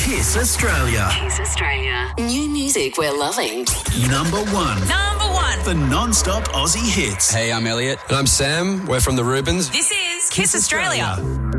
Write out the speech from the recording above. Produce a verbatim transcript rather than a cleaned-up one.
Kiss Australia. Kiss Australia. New music we're loving. Number one. Number one. For non-stop Aussie hits. Hey, I'm Elliot. And I'm Sam. We're from the Rubens. This is Kiss, Kiss Australia. Australia.